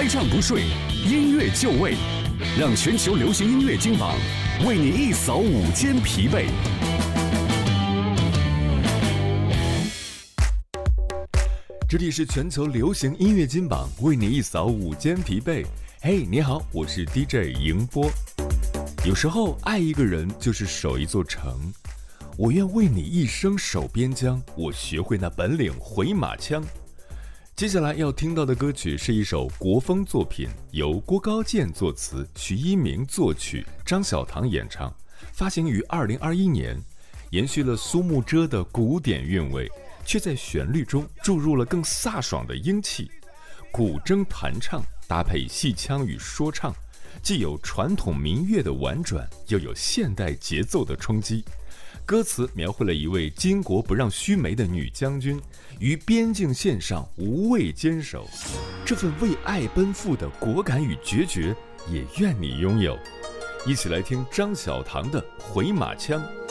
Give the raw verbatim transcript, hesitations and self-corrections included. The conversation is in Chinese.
开唱不睡，音乐就位，让全球流行音乐金榜为你一扫午间疲惫。 这里是全球流行音乐金榜，为你一扫午间疲惫。嘿，你好，我是 D J 迎波。有时候爱一个人就是守一座城，我愿为你一生守边疆，我学会那本领回马枪。接下来要听到的歌曲是一首国风作品，由郭高健作词，徐一鸣作曲，张小棠演唱，发行于二零二一年，延续了苏幕遮的古典韵味，却在旋律中注入了更飒爽的英气。古筝弹唱搭配戏腔与说唱，既有传统民乐的婉转，又有现代节奏的冲击。歌词描绘了一位巾帼不让须眉的女将军，于边境线上无畏坚守，这份为爱奔赴的果敢与决绝，也愿你拥有。一起来听张小棠的《回马枪》。